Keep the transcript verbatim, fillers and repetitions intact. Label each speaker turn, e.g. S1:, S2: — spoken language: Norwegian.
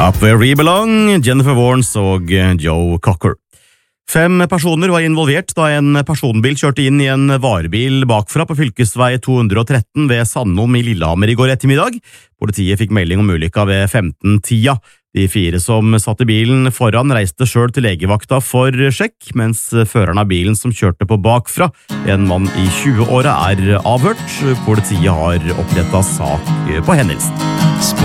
S1: Up Where We Belong, Jennifer Warnes og Joe Cocker. Fem personer var involvert da en personbil kjørte inn i en varebil bakfra på fylkesvei to hundre og tretten ved Sandom i Lillehammer i går ettermiddag. Politiet fikk melding om ulykka ved femten-tida. De fire som satt i bilen foran reiste selv til legevakta for sjekk, mens føreren av bilen som kjørte på bakfra, en mann i tjue-åra, er avhørt. Politiet har opprettet sak på hendelsen.